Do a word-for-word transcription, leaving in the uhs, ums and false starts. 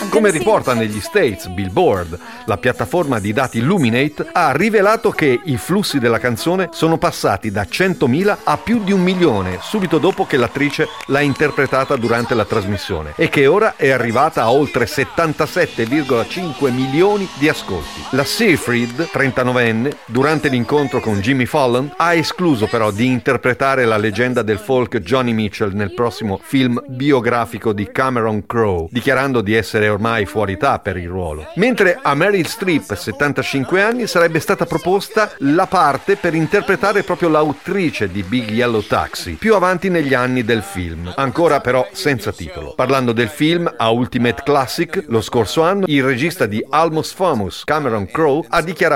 Come riporta negli States Billboard, la piattaforma di dati Luminate ha rivelato che i flussi della canzone sono passati da centomila a più di un milione subito dopo che l'attrice l'ha interpretata durante la trasmissione e che ora è arrivata a oltre settantasette virgola cinque milioni di ascolti. La Seyfried, trentanovenne, durante l'incontro con Jimmy Fallon ha escluso però di interpretare la leggenda del folk Johnny Mitchell nel prossimo film biografico di Cameron Crowe, dichiarando di essere ormai fuori età per il ruolo. Mentre a Meryl Streep, settantacinque anni, sarebbe stata proposta la parte per interpretare proprio l'autrice di Big Yellow Taxi, più avanti negli anni del film, ancora però senza titolo. Parlando del film, a Ultimate Classic, lo scorso anno, il regista di Almost Famous, Cameron Crowe, ha dichiarato